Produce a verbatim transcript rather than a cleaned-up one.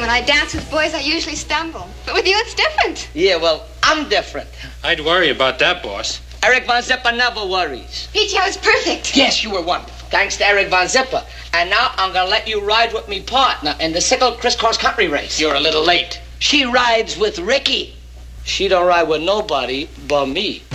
When I dance with boys, I usually stumble. But with you, it's different. Yeah, well, I'm different. I'd worry about that, boss. Eric Von Zipper never worries. Peachy, I was perfect. Yes, you were wonderful. Thanks to Eric Von Zipper. And now I'm going to let you ride with me partner in the sickle crisscross country race. You're a little late. She rides with Ricky. She don't ride with nobody but me.